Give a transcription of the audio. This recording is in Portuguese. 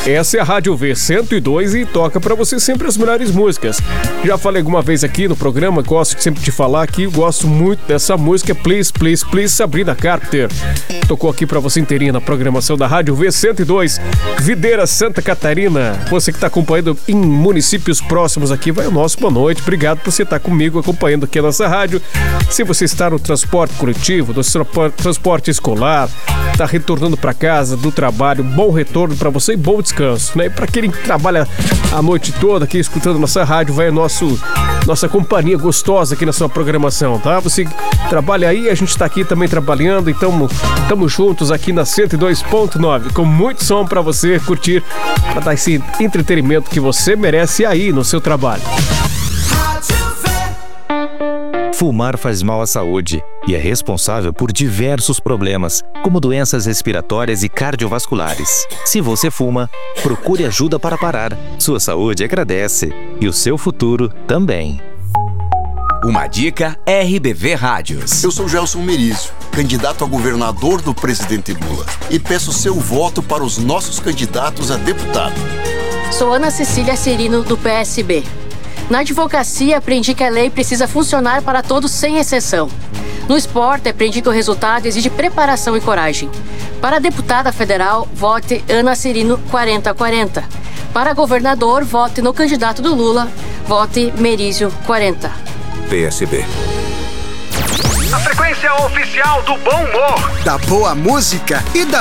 Essa é a Rádio V102 e toca pra você sempre as melhores músicas. Já falei alguma vez aqui no programa, gosto sempre de falar que gosto muito dessa música, Please, Please, Please, Sabrina Carpenter. Tocou aqui pra você inteirinha na programação da Rádio V102, Videira, Santa Catarina. Você que tá acompanhando em municípios próximos aqui, vai o nosso boa noite. Obrigado por você estar comigo acompanhando aqui a nossa rádio. Se você está no transporte coletivo, no transporte escolar, tá retornando pra casa do trabalho, bom retorno pra você e bom descanso, né? E pra quem trabalha a noite toda aqui escutando nossa rádio, vai nossa companhia gostosa aqui na sua programação, tá? Você trabalha aí, a gente tá aqui também trabalhando, então tamo juntos aqui na 102.9, com muito som pra você curtir, pra dar esse entretenimento que você merece aí no seu trabalho. Fumar faz mal à saúde e é responsável por diversos problemas, como doenças respiratórias e cardiovasculares. Se você fuma, procure ajuda para parar. Sua saúde agradece e o seu futuro também. Uma dica RBV Rádios. Eu sou Gelson Merizio, candidato a governador do presidente Lula, e peço seu voto para os nossos candidatos a deputado. Sou Ana Cecília Cirino, do PSB. Na advocacia, aprendi que a lei precisa funcionar para todos sem exceção. No esporte, aprendi que o resultado exige preparação e coragem. Para deputada federal, vote Ana Cirino 4040. Para governador, vote no candidato do Lula, vote Merizio 40. PSB. A frequência oficial do bom humor, da boa música e da